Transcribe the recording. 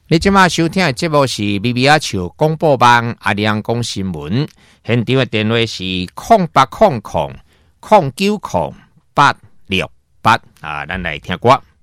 你即马收听的节目是咪咪仔笑广播网阿亮讲新闻，现场的电话是0800090868啊，咱来听歌。